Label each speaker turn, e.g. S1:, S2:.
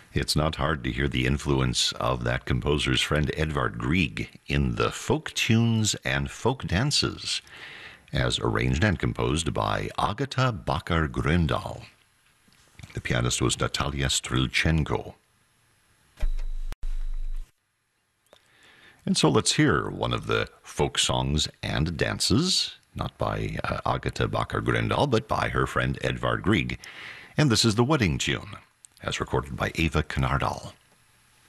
S1: It's not hard to hear the influence of that composer's friend Edvard Grieg in the folk tunes and folk dances, as arranged and composed by Agata Bakar-Gröndal. The pianist was Natalia Strelchenko. And so let's hear one of the folk songs and dances, not by Agata Bakar-Gröndal, but by her friend Edvard Grieg. And this is the wedding tune, as recorded by Eva Knardal.